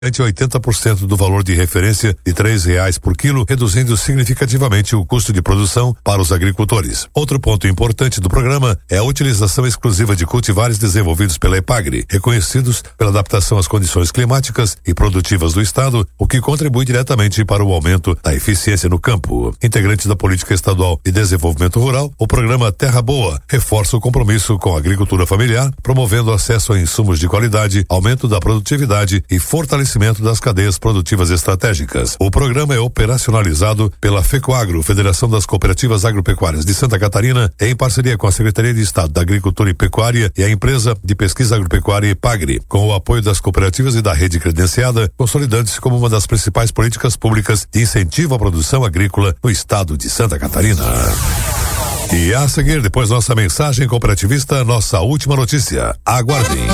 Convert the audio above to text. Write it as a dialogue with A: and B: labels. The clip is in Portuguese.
A: ante 80% do valor de referência de R$3 por quilo, reduzindo significativamente o custo de produção para os agricultores. Outro ponto importante do programa é a utilização exclusiva de cultivares desenvolvidos pela EPAGRE, reconhecidos pela adaptação às condições climáticas e produtivas do estado, o que contribui diretamente para o aumento da eficiência no campo. Integrante da Política Estadual de Desenvolvimento Rural, o programa Terra Boa reforça o compromisso com a agricultura familiar, promovendo acesso a insumos de qualidade, aumento da produtividade e fortalecimento das cadeias produtivas estratégicas. O programa é operacionalizado pela FECOAGRO, Federação das Cooperativas Agropecuárias de Santa Catarina, em parceria com a Secretaria de Estado da Agricultura e Pecuária e a Empresa de Pesquisa Agropecuária EPAGRE, com o apoio das cooperativas e da rede credenciada, consolidando-se como uma das principais políticas públicas de incentivo à produção agrícola no estado de Santa Catarina. E a seguir, depois nossa mensagem cooperativista, nossa última notícia. Aguardem.